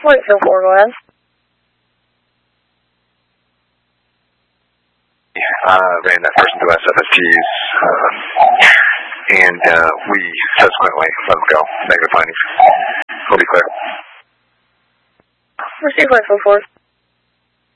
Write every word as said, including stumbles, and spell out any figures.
Flight four four, go ahead. Uh, ran that person to S F S Gs, uh, and uh, we subsequently let him go. Negative findings. We'll be clear. Receive Flight four four.